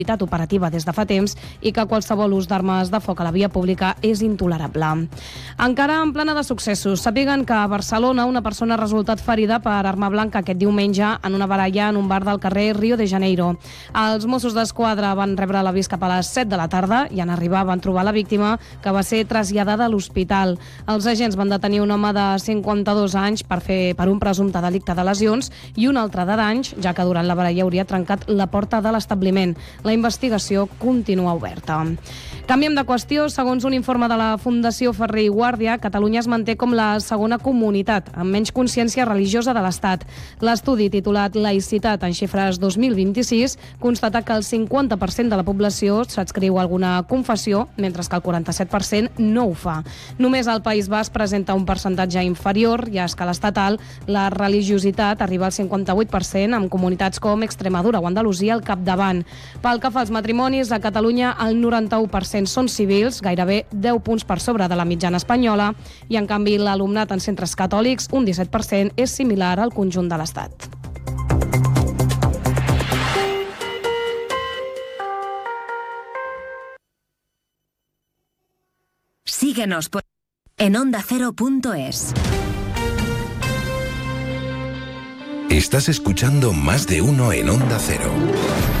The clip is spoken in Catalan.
operativa des de fa temps i que qualsevol ús d'armes de foc a la via pública és intolerable. Encara en plena de successos, sàpiguen que a Barcelona una persona ha resultat ferida per arma blanca aquest diumenge en una baralla en un bar del carrer Rio de Janeiro. Els Mossos d'Esquadra van rebre l'avís cap a les 7 de la tarda i en arribar van trobar la víctima, que va ser traslladada a l'hospital. Els agents van detenir un home de 52 anys per un presumpte delicte de lesions i un altre de danys, ja que durant la baralla hauria trencat la porta de l'establiment. La investigació continua oberta. Canviem de qüestió. Segons un informe de la Fundació Ferrer i Guàrdia, Catalunya es manté com la segona comunitat amb menys consciència religiosa de l'Estat. L'estudi, titulat Laïcitat en xifres 2026, constata que el 50% de la població s'adscriu a alguna confessió, mentre que el 47% no ho fa. Només el País Basc presenta un percentatge inferior, i a escala estatal la religiositat arriba al 58%, amb comunitats com Extremadura o Andalusia al capdavant. Pel que fa als matrimonis, a Catalunya el 91% són civils, gairebé 10 punts per sobre de la mitjana espanyola, i en canvi l'alumnat en centres catòlics, un 17%, és similar al conjunt de l'Estat. Síguenos en ondacero.es. Estás escuchando Más de Uno en Onda Cero.